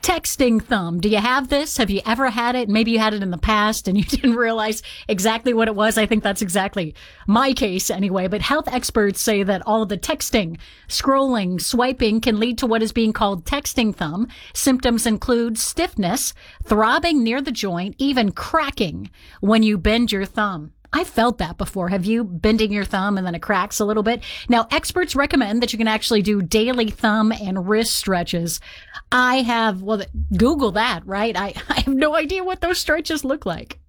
Texting thumb. Do you have this? Have you ever had it? Maybe you had it in the past and you didn't realize exactly what it was. I think that's exactly my case anyway. But health experts say that all of the texting, scrolling, swiping can lead to what is being called texting thumb. Symptoms include stiffness, throbbing near the joint, even cracking when you bend your thumb. I felt that before. Have you? Bending your thumb and then it cracks a little bit. Now, experts recommend that you can actually do daily thumb and wrist stretches. I have, Google that, right? I have no idea what those stretches look like.